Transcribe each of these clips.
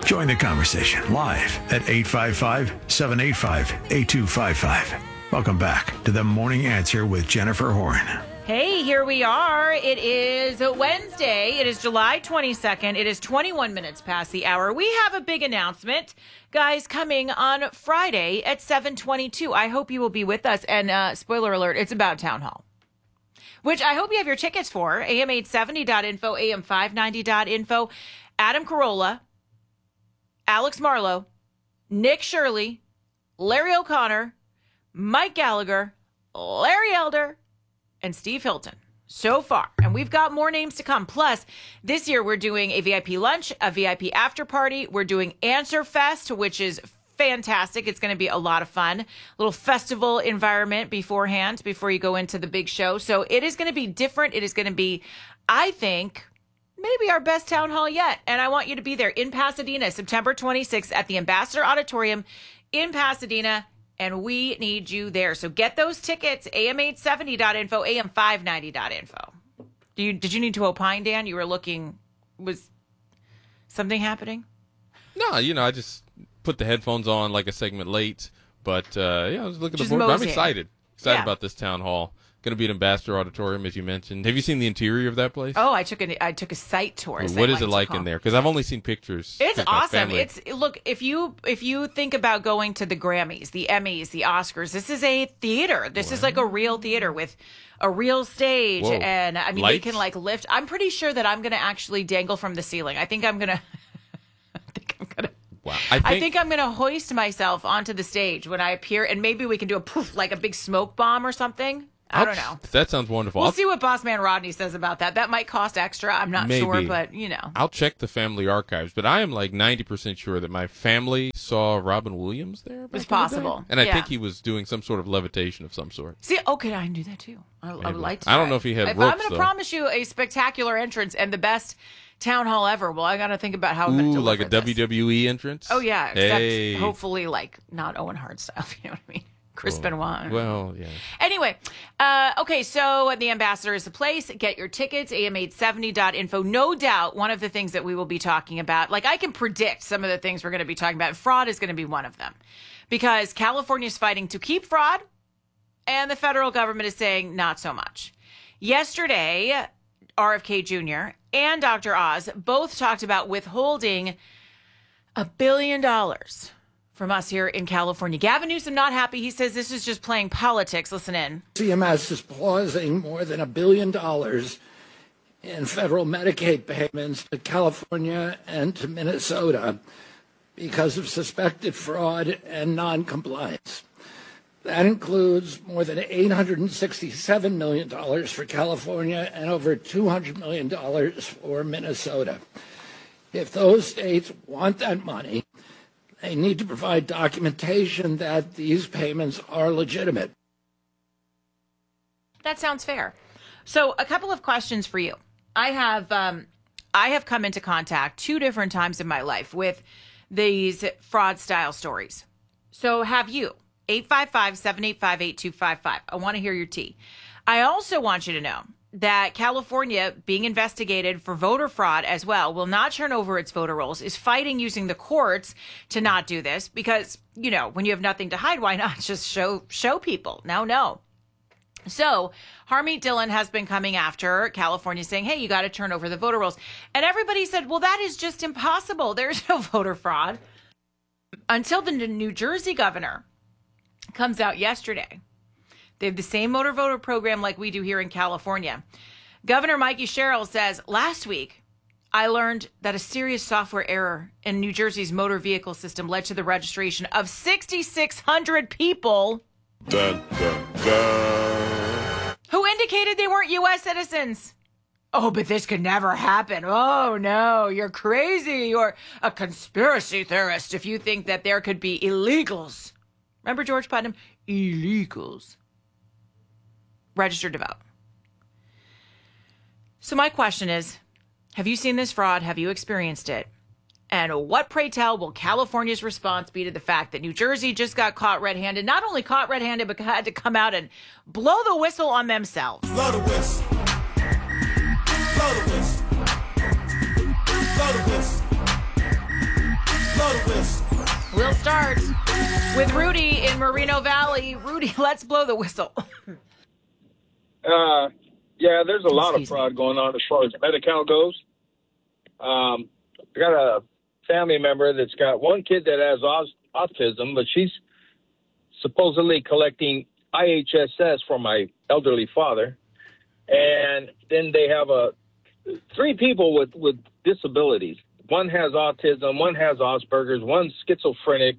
Join the conversation live at 855-785-8255. Welcome back to The Morning Answer with Jennifer Horn. Hey, here we are. It is Wednesday. It is July 22nd. It is 21 minutes past the hour. We have a big announcement, guys, coming on Friday at 7:22. I hope you will be with us. And spoiler alert, it's about Town Hall, which I hope you have your tickets for. AM870.info, AM590.info. Adam Carolla, Alex Marlowe, Nick Shirley, Larry O'Connor, Mike Gallagher, Larry Elder, and Steve Hilton so far. And we've got more names to come. Plus, this year we're doing a VIP lunch, a VIP after party. We're doing Answer Fest, which is fantastic. It's going to be a lot of fun. A little festival environment beforehand, before you go into the big show. So it is going to be different. It is going to be, I think, maybe our best town hall yet. And I want you to be there in Pasadena, September 26th at the Ambassador Auditorium in Pasadena. And we need you there. So get those tickets, am870.info, am590.info. Did you need to opine, Dan? You were looking, was something happening? No, I just put the headphones on like a segment late. But, I was looking at the board. I'm excited about this town hall. Going to be at Ambassador Auditorium, as you mentioned. Have you seen the interior of that place? Oh, I took a site tour. What is it like in there? Because I've only seen pictures. It's awesome. Look, if you think about going to the Grammys, the Emmys, the Oscars, this is a theater. This is like a real theater with a real stage. Whoa. And I mean, lights? They can like lift. I'm pretty sure that I'm going to actually dangle from the ceiling. I think I'm going to. Wow. I think I'm going to hoist myself onto the stage when I appear, and maybe we can do a poof, like a big smoke bomb or something. I don't know. That sounds wonderful. We'll see what Boss Man Rodney says about that. That might cost extra. I'm not sure, but I'll check the family archives, but I am like 90% sure that my family saw Robin Williams there. It's possible. And I think he was doing some sort of levitation of some sort. See, okay, I can do that too. I would like to. I don't know if he had ropes, I'm going to promise you a spectacular entrance and the best town hall ever. Well, I got to think about how I'm going to deliver like a this. WWE entrance? Oh, yeah, except hopefully like not Owen Hart style, if you know what I mean. Chris Benoit. Well, yeah. Anyway, okay, so the Ambassador is the place. Get your tickets, am870.info. No doubt one of the things that we will be talking about, like I can predict some of the things we're going to be talking about. Fraud is going to be one of them because California is fighting to keep fraud and the federal government is saying not so much. Yesterday, RFK Jr. and Dr. Oz both talked about withholding $1 billion from us here in California. Gavin Newsom not happy. He says this is just playing politics. Listen in. CMS is pausing more than $1 billion in federal Medicaid payments to California and to Minnesota because of suspected fraud and noncompliance. That includes more than $867 million for California and over $200 million for Minnesota. If those states want that money, they need to provide documentation that these payments are legitimate. That sounds fair. So a couple of questions for you. I have come into contact 2 different times in my life with these fraud style stories. So have you. 855-785-8255. I want to hear your tea. I also want you to know that California, being investigated for voter fraud as well, will not turn over its voter rolls, is fighting using the courts to not do this because, when you have nothing to hide, why not just show people? No. So Harmeet Dillon has been coming after California saying, hey, you got to turn over the voter rolls. And everybody said, well, that is just impossible. There's no voter fraud. Until the New Jersey governor comes out yesterday. They have the same motor voter program like we do here in California. Governor Mikey Sherrill says, last week, I learned that a serious software error in New Jersey's motor vehicle system led to the registration of 6,600 people dun, dun, dun. who indicated they weren't U.S. citizens. Oh, but this could never happen. Oh, no, you're crazy. You're a conspiracy theorist if you think that there could be illegals. Remember George Putnam? Illegals. Registered to vote. So my question is, have you seen this fraud? Have you experienced it? And what, pray tell, will California's response be to the fact that New Jersey just got caught red-handed? Not only caught red-handed, but had to come out and blow the whistle on themselves. Blow the whistle. Blow the whistle. Blow the whistle. start with Rudy in Moreno Valley. Rudy, let's blow the whistle. Yeah, there's a lot of fraud going on as far as Medi-Cal goes. I got a family member that's got one kid that has autism, but she's supposedly collecting IHSS for my elderly father. And then they have three people with disabilities. One has autism, one has Asperger's, one's schizophrenic,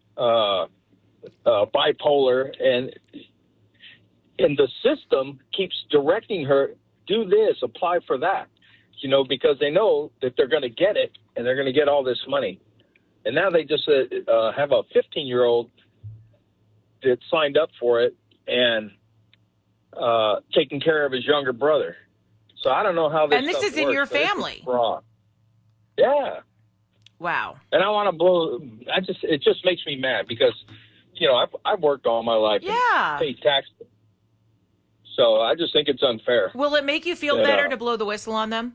bipolar, and the system keeps directing her, do this, apply for that, because they know that they're going to get it and they're going to get all this money. And now they just have a 15-year-old that signed up for it and taking care of his younger brother. So I don't know how this. And this stuff is in works, your family. Fraud. Yeah. Wow. And I want to blow. It just makes me mad because, I've worked all my life. Yeah. And paid taxes. So I just think it's unfair. Will it make you feel better to blow the whistle on them?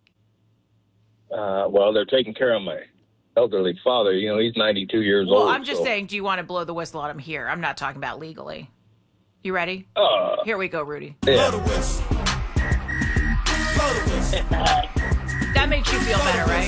Well, they're taking care of my elderly father. He's 92 years old. Well, I'm just saying, do you want to blow the whistle on him here? I'm not talking about legally. You ready? Here we go, Rudy. Yeah. Blow the whistle. That makes you feel better, right?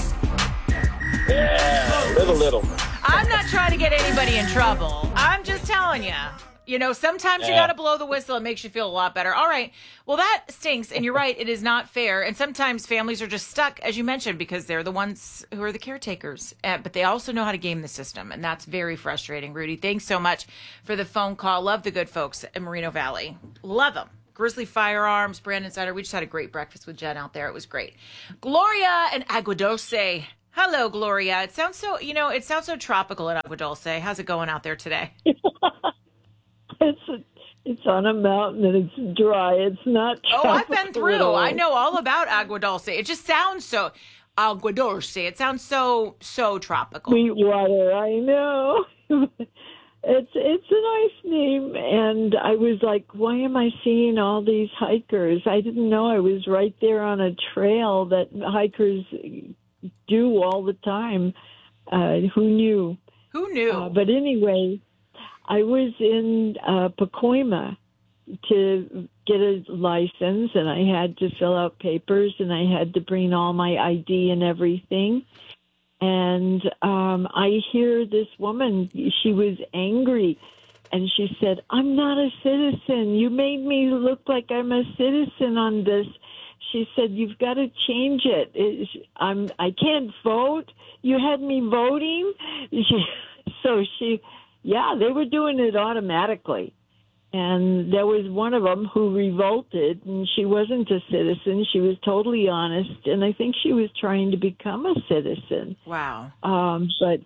Yeah, little. I'm not trying to get anybody in trouble. I'm just telling you. Sometimes you got to blow the whistle. It makes you feel a lot better. All right. Well, that stinks. And you're right. It is not fair. And sometimes families are just stuck, as you mentioned, because they're the ones who are the caretakers. But they also know how to game the system. And that's very frustrating. Rudy, thanks so much for the phone call. Love the good folks in Moreno Valley. Love them. Grizzly Firearms, Brandon Sider. We just had a great breakfast with Jen out there. It was great. Gloria and Agua Dulce. Hello, Gloria. It sounds so, it sounds so tropical at Agua Dulce. How's it going out there today? It's on a mountain and it's dry. It's not tropical. Oh, I've been through. I know all about Agua Dulce. It just sounds so Agua Dulce. It sounds so tropical. Sweet water. I know. It's a nice name, and I was like, why am I seeing all these hikers? I didn't know I was right there on a trail that hikers do all the time. Who knew? Who knew? But anyway, I was in Pacoima to get a license, and I had to fill out papers, and I had to bring all my ID and everything. And I hear this woman, she was angry, and she said, I'm not a citizen. You made me look like I'm a citizen on this. She said, you've got to change it. I can't vote. You had me voting. They were doing it automatically. And there was one of them who revolted, and she wasn't a citizen. She was totally honest, and I think she was trying to become a citizen. Wow. But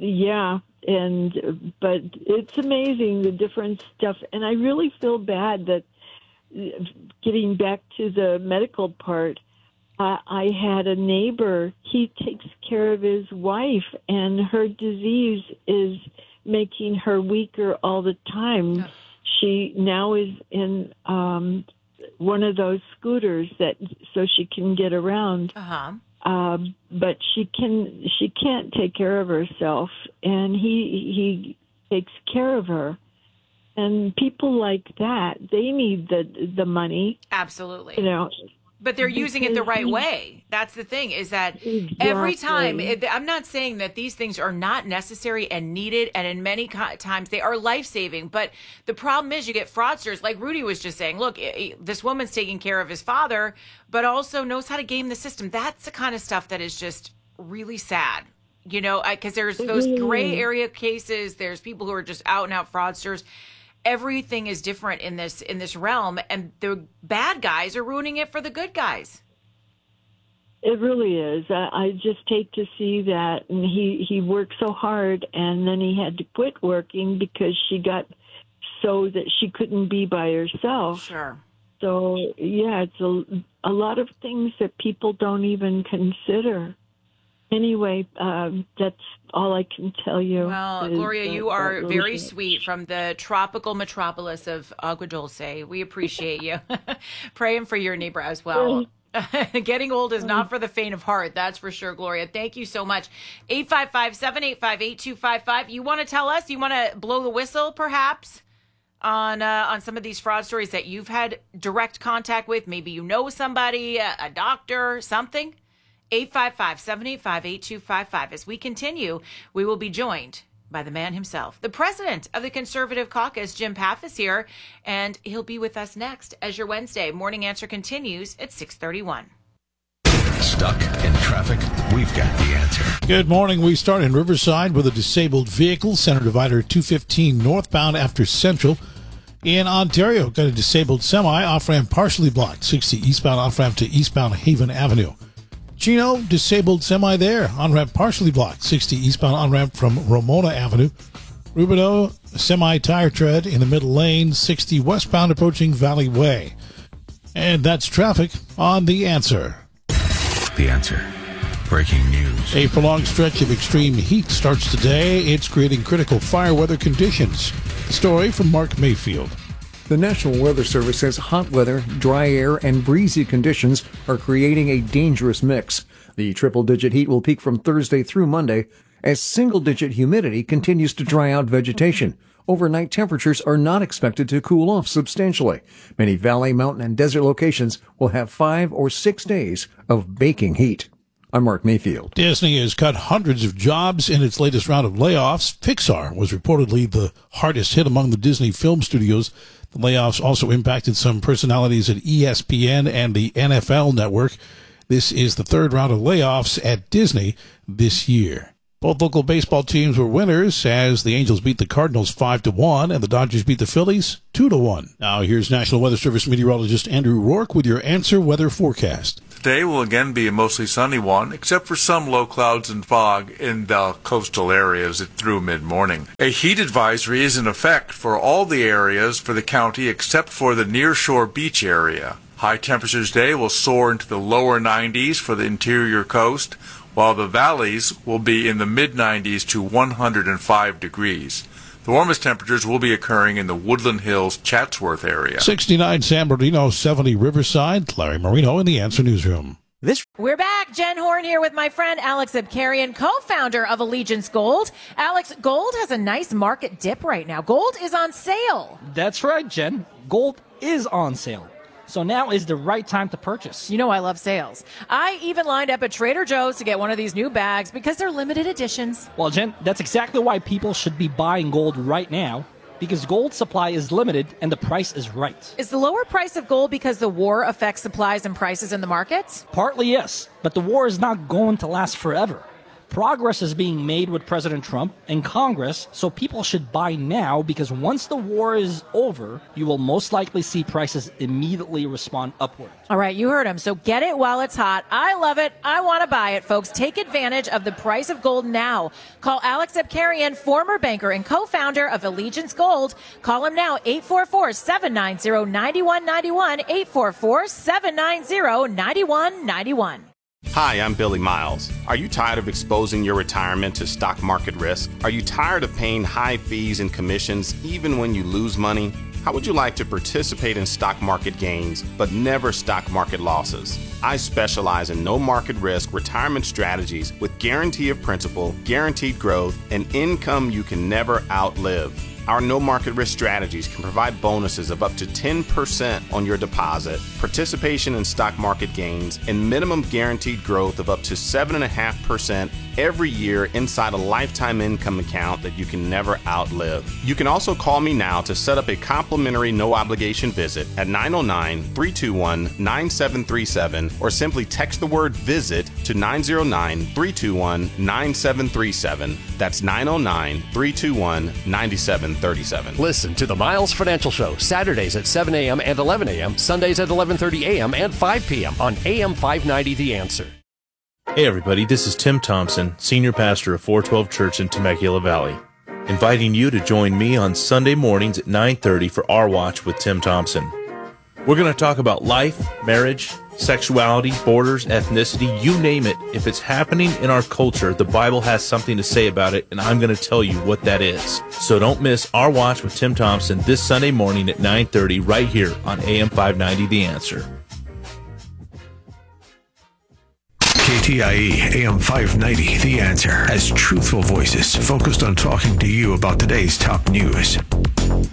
it's amazing, the different stuff. And I really feel bad that, getting back to the medical part, I had a neighbor, he takes care of his wife, and her disease is making her weaker all the time. She now is in one of those scooters so she can get around. But she can't take care of herself, and he takes care of her. And people like that, they need the money. Absolutely. But they're using it the right way. That's the thing, is that every time, I'm not saying that these things are not necessary and needed, and in many times they are life-saving, but the problem is you get fraudsters, like Rudy was just saying, look, this woman's taking care of his father, but also knows how to game the system. That's the kind of stuff that is just really sad, because there's those gray area cases, there's people who are just out-and-out fraudsters. Everything is different in this realm, and the bad guys are ruining it for the good guys. It really is. I just hate to see that. And he worked so hard, and then he had to quit working because she got so that she couldn't be by herself. Sure. So, yeah, it's a lot of things that people don't even consider. Anyway, that's all I can tell you. Well, Gloria, you are very sweet from the tropical metropolis of Agua Dulce. We appreciate you. Praying for your neighbor as well. Getting old is not for the faint of heart. That's for sure, Gloria. Thank you so much. 855-785-8255. You want to tell us? You want to blow the whistle, perhaps, on some of these fraud stories that you've had direct contact with? Maybe you know somebody, a doctor, something. 855-785-8255. As we continue, we will be joined by the man himself. The president of the Conservative Caucus, Jim Paff, is here, and he'll be with us next as your Wednesday Morning Answer continues at 6:31. Stuck in traffic? We've got the answer. Good morning. We start in Riverside with a disabled vehicle, Center Divider 215 northbound after Central. In Ontario, got a disabled semi, off-ramp partially blocked, 60 eastbound off-ramp to eastbound Haven Avenue. Chino, disabled semi there, on-ramp partially blocked, 60 eastbound on-ramp from Ramona Avenue. Rubidoux, semi-tire tread in the middle lane, 60 westbound approaching Valley Way. And that's traffic on The Answer. The Answer. Breaking news. A prolonged stretch of extreme heat starts today. It's creating critical fire weather conditions. The story from Mark Mayfield. The National Weather Service says hot weather, dry air, and breezy conditions are creating a dangerous mix. The triple-digit heat will peak from Thursday through Monday as single-digit humidity continues to dry out vegetation. Overnight temperatures are not expected to cool off substantially. Many valley, mountain, and desert locations will have 5 or 6 days of baking heat. I'm Mark Mayfield. Disney has cut hundreds of jobs in its latest round of layoffs. Pixar was reportedly the hardest hit among the Disney film studios. The layoffs also impacted some personalities at ESPN and the NFL Network. This is the third round of layoffs at Disney this year. Both local baseball teams were winners as the Angels beat the Cardinals 5-1 and the Dodgers beat the Phillies 2-1. Now here's National Weather Service meteorologist Andrew Rourke with your Answer weather forecast. Today will again be a mostly sunny one, except for some low clouds and fog in the coastal areas through mid-morning. A heat advisory is in effect for all the areas for the county except for the near-shore beach area. High temperatures today will soar into the lower 90s for the interior coast, while the valleys will be in the mid-90s to 105 degrees. The warmest temperatures will be occurring in the Woodland Hills, Chatsworth area. 69 San Bernardino, 70 Riverside. Larry Marino in the Answer Newsroom. We're back. Jen Horn here with my friend Alex Abkarian, co-founder of Allegiance Gold. Alex, gold has a nice market dip right now. Gold is on sale. That's right, Jen. Gold is on sale. So now is the right time to purchase. You know I love sales. I even lined up at Trader Joe's to get one of these new bags because they're limited editions. Well, Jen, that's exactly why people should be buying gold right now, because gold supply is limited and the price is right. Is the lower price of gold because the war affects supplies and prices in the markets? Partly, yes, but the war is not going to last forever. Progress is being made with President Trump and Congress, so people should buy now because once the war is over, you will most likely see prices immediately respond upward. All right, you heard him. So get it while it's hot. I love it. I want to buy it, folks. Take advantage of the price of gold now. Call Alex Abkarian, former banker and co-founder of Allegiance Gold. Call him now, 844-790-9191, 844-790-9191. Hi, I'm Billy Miles. Are you tired of exposing your retirement to stock market risk? Are you tired of paying high fees and commissions even when you lose money? How would you like to participate in stock market gains but never stock market losses? I specialize in no market risk retirement strategies with guarantee of principal, guaranteed growth, and income you can never outlive. Our no market risk strategies can provide bonuses of up to 10% on your deposit, participation in stock market gains, and minimum guaranteed growth of up to 7.5% every year inside a lifetime income account that you can never outlive. You can also call me now to set up a complimentary no obligation visit at 909-321-9737 or simply text the word visit to 909-321-9737. That's 909-321-9737. Listen to the Miles Financial Show Saturdays at 7 a.m. and 11 a.m., Sundays at 11:30 a.m. and 5 p.m. on AM 590 The Answer. Hey everybody, this is Tim Thompson, Senior Pastor of 412 Church in Temecula Valley, inviting you to join me on Sunday mornings at 9:30 for Our Watch with Tim Thompson. We're going to talk about life, marriage, sexuality, borders, ethnicity, you name it. If it's happening in our culture, the Bible has something to say about it, and I'm going to tell you what that is. So don't miss Our Watch with Tim Thompson this Sunday morning at 9:30 right here on AM 590 The Answer. KTIE AM 590, The Answer, has truthful voices focused on talking to you about today's top news.